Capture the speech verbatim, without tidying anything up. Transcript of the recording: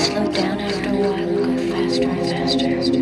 slow down after a while and go faster and faster.